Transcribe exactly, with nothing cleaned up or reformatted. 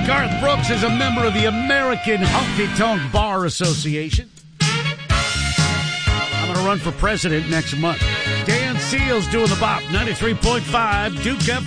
Garth Brooks is a member of the American Honky Tonk Bar Association. I'm going to run for president next month. Dan Seals doing the bop. ninety-three point five Duke F.